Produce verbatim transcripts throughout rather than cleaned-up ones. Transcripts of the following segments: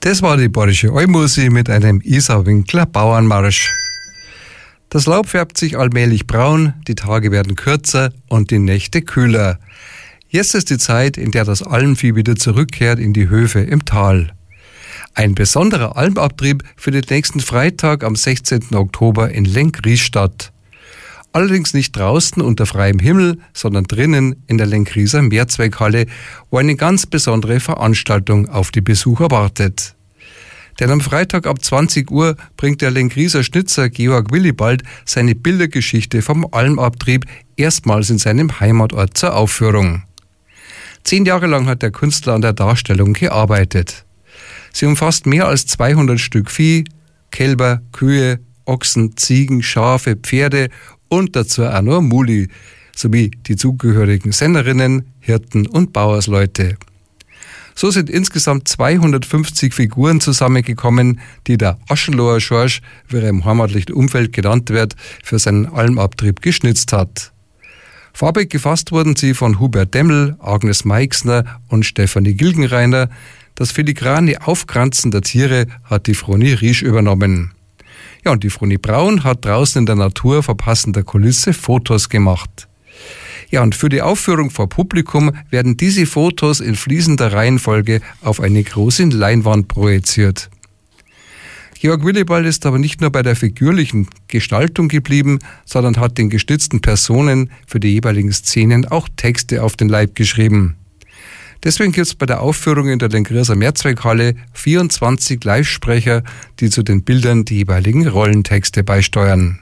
Das war die Bayerische Allmusik mit einem Isarwinkler Bauernmarsch. Das Laub färbt sich allmählich braun, die Tage werden kürzer und die Nächte kühler. Jetzt ist die Zeit, in der das Almvieh wieder zurückkehrt in die Höfe im Tal. Ein besonderer Almabtrieb findet nächsten Freitag am sechzehnten Oktober in Lenggries statt. Allerdings nicht draußen unter freiem Himmel, sondern drinnen in der Lenggriser Mehrzweckhalle, wo eine ganz besondere Veranstaltung auf die Besucher wartet. Denn am Freitag ab zwanzig Uhr bringt der Lenggriser Schnitzer Georg Willibald seine Bildergeschichte vom Almabtrieb erstmals in seinem Heimatort zur Aufführung. Zehn Jahre lang hat der Künstler an der Darstellung gearbeitet. Sie umfasst mehr als zweihundert Stück Vieh, Kälber, Kühe, Ochsen, Ziegen, Schafe, Pferde und dazu auch noch Muli, sowie die zugehörigen Sennerinnen, Hirten und Bauersleute. So sind insgesamt zweihundertfünfzig Figuren zusammengekommen, die der Aschenloher Schorsch, wie er im heimatlichen Umfeld genannt wird, für seinen Almabtrieb geschnitzt hat. Farbig gefasst wurden sie von Hubert Demmel, Agnes Meixner und Stefanie Gilgenreiner. Das filigrane Aufkranzen der Tiere hat die Froni Riesch übernommen. Ja, und die Froni Braun hat draußen in der Natur vor passender Kulisse Fotos gemacht. Ja, und für die Aufführung vor Publikum werden diese Fotos in fließender Reihenfolge auf eine große Leinwand projiziert. Georg Willibald ist aber nicht nur bei der figürlichen Gestaltung geblieben, sondern hat den gestützten Personen für die jeweiligen Szenen auch Texte auf den Leib geschrieben. Deswegen gibt es bei der Aufführung in der Lenggriser Mehrzweckhalle vierundzwanzig Live-Sprecher, die zu den Bildern die jeweiligen Rollentexte beisteuern.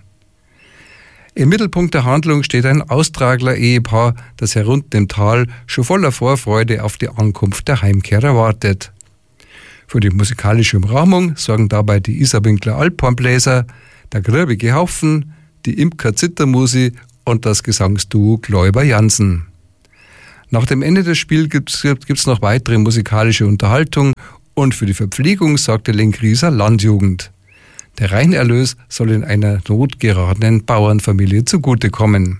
Im Mittelpunkt der Handlung steht ein Austragler-Ehepaar, das herunten im Tal schon voller Vorfreude auf die Ankunft der Heimkehrer wartet. Für die musikalische Umrahmung sorgen dabei die Isarwinkler Alphornbläser, der Grübige Haufen, die Imker Zittermusi und das Gesangsduo Gläuber Jansen. Nach dem Ende des Spiels gibt es noch weitere musikalische Unterhaltung und für die Verpflegung sorgt die Lenggriser Landjugend. Der Reinerlös soll in einer notgeratenen Bauernfamilie zugutekommen.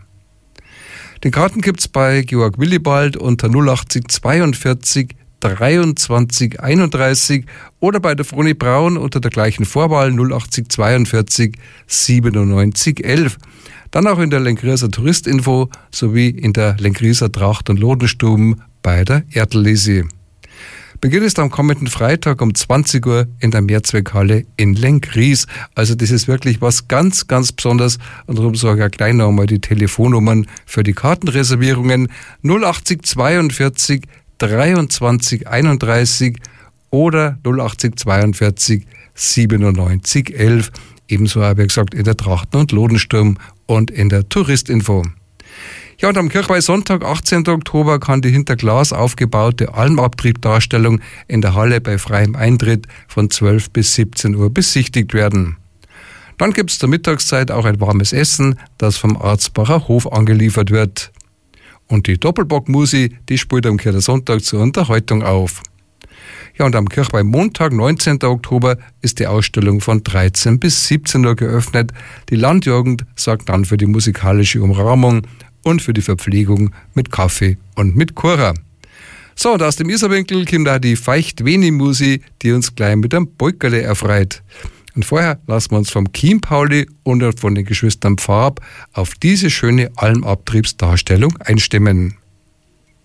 Den Karten gibt's bei Georg Willibald unter null achtzig zweiundvierzig dreiundzwanzig einunddreißig oder bei der Froni Braun unter der gleichen Vorwahl null achtzig zweiundvierzig siebenundneunzig elf. Dann auch in der Lenggriser Touristinfo sowie in der Lenggriser Tracht- und Lodenstuben bei der Erdlisi. Beginn ist am kommenden Freitag um zwanzig Uhr in der Mehrzweckhalle in Lenggries. Also das ist wirklich was ganz, ganz Besonderes. Und darum sage ich gleich noch einmal die Telefonnummern für die Kartenreservierungen null achtzig zweiundvierzig dreiundzwanzig einunddreißig oder null achtzig zweiundvierzig siebenundneunzig elf. Ebenso habe ich gesagt in der Trachten- und Lodensturm und in der Touristinfo. Ja, und am Kirchweihsonntag, achtzehnten Oktober, kann die hinter Glas aufgebaute Almabtriebdarstellung in der Halle bei freiem Eintritt von zwölf bis siebzehn Uhr besichtigt werden. Dann gibt es zur Mittagszeit auch ein warmes Essen, das vom Arzbacher Hof angeliefert wird. Und die Doppelbockmusi, die spielt am Kirchweihsonntag zur Unterhaltung auf. Ja, und am Kirchweihmontag, neunzehnten Oktober, ist die Ausstellung von dreizehn bis siebzehn Uhr geöffnet. Die Landjugend sorgt dann für die musikalische Umrahmung und für die Verpflegung mit Kaffee und mit Kura. So, und aus dem Isarwinkel kommt da die Feicht-Weni-Musi, die uns gleich mit einem Polkerle erfreut. Und vorher lassen wir uns vom Chiempauli und von den Geschwistern Pfab auf diese schöne Almabtriebsdarstellung einstimmen.